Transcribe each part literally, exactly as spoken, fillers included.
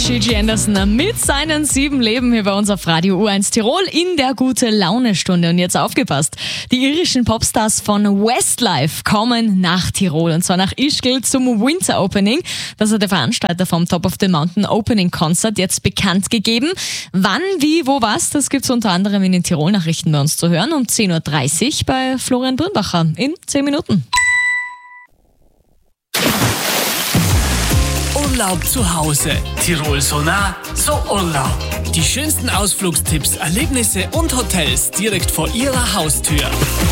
Gigi Anderson mit seinen sieben Leben hier bei uns auf Radio U eins Tirol in der Gute-Laune-Stunde. Und jetzt aufgepasst, die irischen Popstars von Westlife kommen nach Tirol und zwar nach Ischgl zum Winter Opening. Das hat der Veranstalter vom Top of the Mountain Opening Concert jetzt bekannt gegeben. Wann, wie, wo, was, das gibt's unter anderem in den Tirol-Nachrichten bei uns zu hören um zehn Uhr dreißig bei Florian Brünbacher in zehn Minuten. Urlaub zu Hause. Tirol so nah, so Urlaub. Die schönsten Ausflugstipps, Erlebnisse und Hotels direkt vor Ihrer Haustür.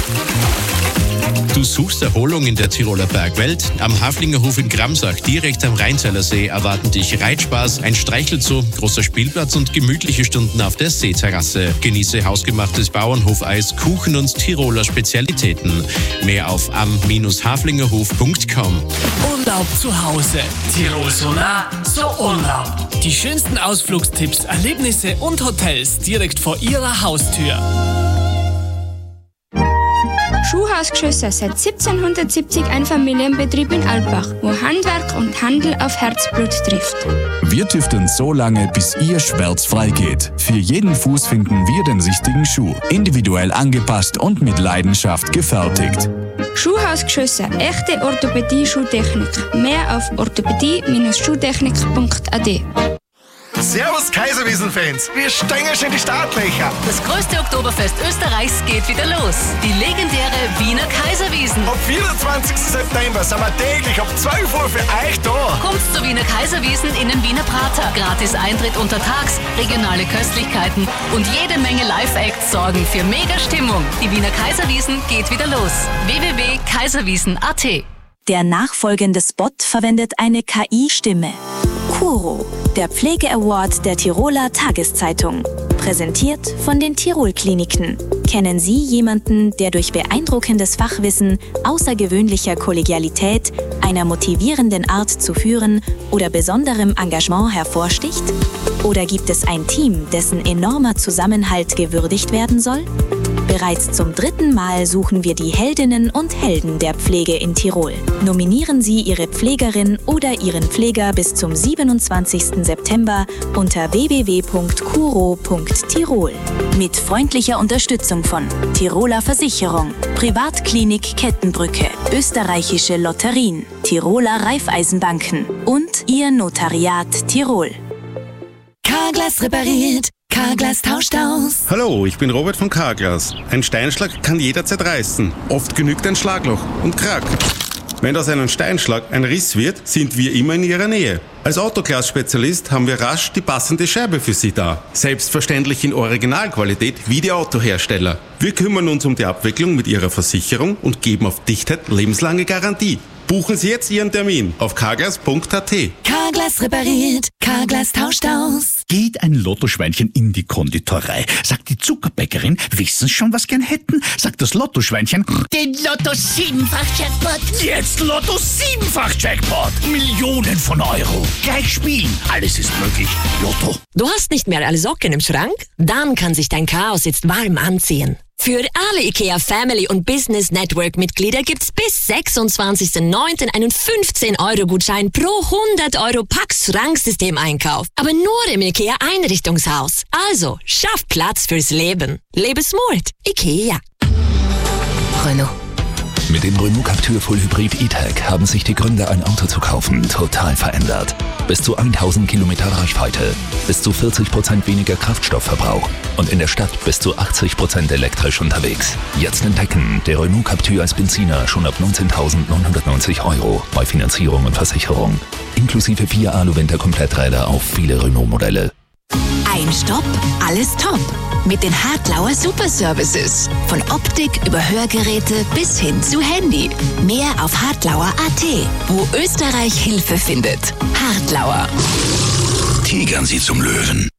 Du suchst Erholung in der Tiroler Bergwelt? Am Haflingerhof in Gramsach, direkt am Rheinzeller See, erwarten dich Reitspaß, ein Streichelzoo, großer Spielplatz und gemütliche Stunden auf der Seeterrasse. Genieße hausgemachtes Bauernhofeis, Kuchen und Tiroler Spezialitäten. Mehr auf am haflingerhof punkt com. Urlaub zu Hause. Tirol so nah, so Urlaub. Die schönsten Ausflugstipps, Erlebnisse und Hotels direkt vor Ihrer Haustür. Schuhhausgeschosse seit siebzehnhundertsiebzig ein Familienbetrieb in Albach, wo Handwerk und Handel auf Herzblut trifft. Wir tüfteln so lange, bis Ihr Schmerz frei geht. Für jeden Fuß finden wir den richtigen Schuh. Individuell angepasst und mit Leidenschaft gefertigt. Schuhhausgeschosse, echte Orthopädie-Schuhtechnik. Mehr auf orthopädie Bindestrich schuhtechnik punkt a d. Servus Kaiserwiesen-Fans, wir steigen schon in die Startlöcher. Das größte Oktoberfest Österreichs geht wieder los. Die legendäre Wiener Kaiserwiesen. Am vierundzwanzigsten September sind wir täglich ab zwölf Uhr für euch da. Kommt zur Wiener Kaiserwiesen in den Wiener Prater. Gratis Eintritt untertags, regionale Köstlichkeiten und jede Menge Live-Acts sorgen für Mega-Stimmung. Die Wiener Kaiserwiesen geht wieder los. w w w punkt kaiserwiesen punkt a t. Der nachfolgende Spot verwendet eine K I-Stimme. Kuro, der Pflege-Award der Tiroler Tageszeitung. Präsentiert von den Tirol-Kliniken. Kennen Sie jemanden, der durch beeindruckendes Fachwissen, außergewöhnlicher Kollegialität, einer motivierenden Art zu führen oder besonderem Engagement hervorsticht? Oder gibt es ein Team, dessen enormer Zusammenhalt gewürdigt werden soll? Bereits zum dritten Mal suchen wir die Heldinnen und Helden der Pflege in Tirol. Nominieren Sie Ihre Pflegerin oder Ihren Pfleger bis zum siebenundzwanzigsten September unter w w w punkt kuro punkt tirol. Mit freundlicher Unterstützung von Tiroler Versicherung, Privatklinik Kettenbrücke, Österreichische Lotterien, Tiroler Raiffeisenbanken und Ihr Notariat Tirol. Carglass repariert. Carglass tauscht aus. Hallo, ich bin Robert von Carglass. Ein Steinschlag kann jederzeit reißen. Oft genügt ein Schlagloch und Krack. Wenn aus einem Steinschlag ein Riss wird, sind wir immer in Ihrer Nähe. Als Autoglas-Spezialist haben wir rasch die passende Scheibe für Sie da. Selbstverständlich in Originalqualität wie die Autohersteller. Wir kümmern uns um die Abwicklung mit Ihrer Versicherung und geben auf Dichtheit lebenslange Garantie. Buchen Sie jetzt Ihren Termin auf carglass punkt a t. Carglass repariert, Carglass tauscht aus. Geht ein Lottoschweinchen in die Konditorei, sagt die Zuckerbäckerin, wissen Sie schon, was gern hätten? Sagt das Lottoschweinchen, den Lotto siebenfach Jackpot. Jetzt Lotto siebenfach Jackpot. Millionen von Euro. Gleich spielen, alles ist möglich. Lotto. Du hast nicht mehr alle Socken im Schrank? Dann kann sich dein Chaos jetzt warm anziehen. Für alle IKEA Family und Business Network Mitglieder gibt's bis sechsundzwanzigsten neunten einen fünfzehn Euro Gutschein pro hundert Euro Pax Schranksystem-Einkauf. Aber nur im IKEA Einrichtungshaus. Also, schaff Platz fürs Leben. Lebe smart. IKEA. Renault. Mit dem Renault Captur Full Hybrid E-Tech haben sich die Gründe, ein Auto zu kaufen, total verändert. Bis zu tausend Kilometer Reichweite, bis zu vierzig Prozent weniger Kraftstoffverbrauch und in der Stadt bis zu achtzig Prozent elektrisch unterwegs. Jetzt entdecken, der Renault Captur als Benziner schon ab neunzehntausendneunhundertneunzig Euro bei Finanzierung und Versicherung. Inklusive vier Alu-Winter-Kompletträder auf viele Renault-Modelle. Ein Stopp, alles top. Mit den Hartlauer Super Services. Von Optik über Hörgeräte bis hin zu Handy. Mehr auf hartlauer punkt a t, wo Österreich Hilfe findet. Hartlauer. Tigern Sie zum Löwen.